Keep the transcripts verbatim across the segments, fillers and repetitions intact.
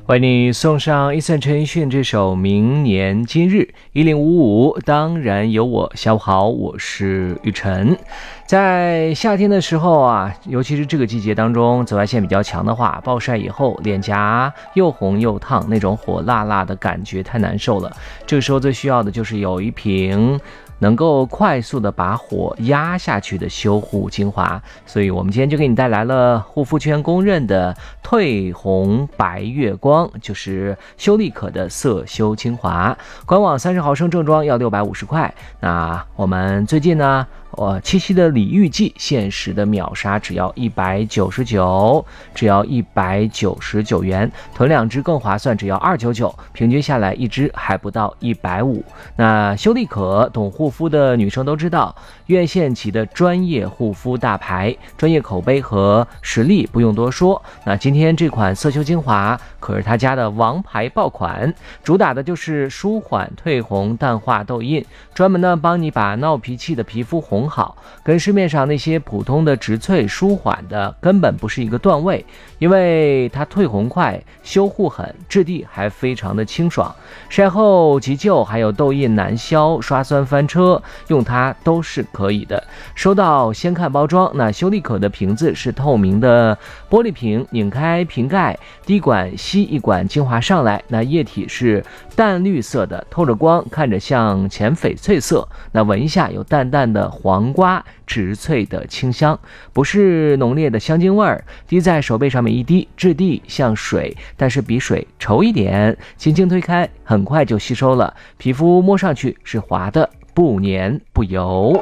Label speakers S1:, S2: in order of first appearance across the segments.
S1: 为你送上伊森陈奕迅这首《明年今日》一零五五，当然有我。下午好，我是雨晨。在夏天的时候啊，尤其是这个季节当中，紫外线比较强的话，暴晒以后脸颊又红又烫，那种火辣辣的感觉太难受了。这个时候最需要的就是有一瓶能够快速的把火压下去的修护精华，所以我们今天就给你带来了护肤圈公认的褪红白月光，就是修丽可的色修精华。官网三十毫升正装要六百五十块。那我们最近呢，呃，七夕的礼遇季限时的秒杀只要一百九十九，只要一百九十九元，囤两支更划算，只要二百九十九，平均下来一支还不到一百五十。那修丽可懂护肤的女生都知道，院线级的专业护肤大牌，专业口碑和实力不用多说。那今天这款色修精华可是他家的王牌爆款，主打的就是舒缓褪红淡化痘印，专门呢帮你把闹脾气的皮肤红好，跟市面上那些普通的植萃舒缓的根本不是一个段位。因为它褪红快，修护狠，质地还非常的清爽，晒后急救还有痘印难消，刷酸翻车，用它都是可以的。收到先看包装，那修丽可的瓶子是透明的玻璃瓶，拧开瓶盖，滴管吸一管精华上来，那液体是淡绿色的，透着光，看着像浅翡翠色，那闻一下有淡淡的黄瓜植萃的清香，不是浓烈的香精味儿。滴在手背上面一滴，质地像水，但是比水稠一点，轻轻推开很快就吸收了，皮肤摸上去是滑的，不黏不油。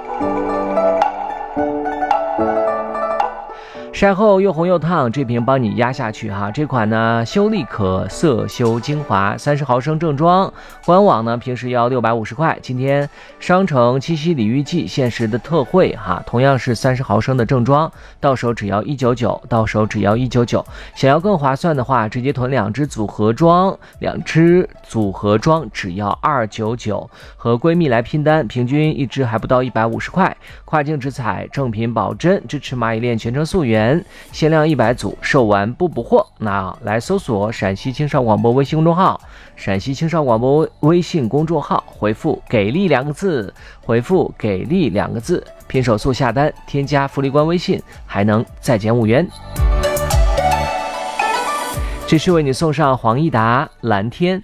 S1: 晒后又红又烫，这瓶帮你压下去哈。这款呢，修丽可色修精华三十毫升正装，官网呢平时要六百五十块，今天商城七夕礼遇季限时的特惠哈，同样是三十毫升的正装，到手只要一百九十九，到手只要一百九十九。想要更划算的话，直接囤两支组合装，两支组合装只要二百九十九，和闺蜜来拼单，平均一支还不到一百五十块。跨境直采，正品保真，支持蚂蚁链全程溯源。限量一百组，售完不补货。那来搜索陕西青少广播微信公众号，陕西青少广播微信公众号，回复给力两个字，回复给力两个字，拼手速下单，添加福利官微信，还能再减五元。这是为你送上黄义达蓝天。